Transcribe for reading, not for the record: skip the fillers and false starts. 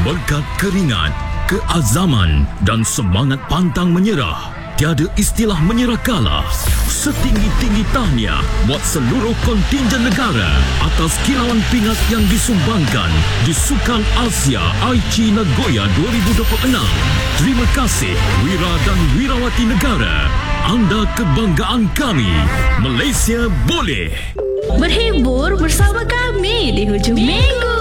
Berkat keringat, keazaman dan semangat pantang menyerah, tiada istilah menyerah kalah. Setinggi-tinggi tahniah buat seluruh kontingen negara atas kilauan pingat yang disumbangkan di Sukan Asia Aichi Nagoya 2026. Terima kasih Wira dan Wirawati Negara. Anda kebanggaan kami. Malaysia boleh. Berhibur bersama kami di hujung minggu.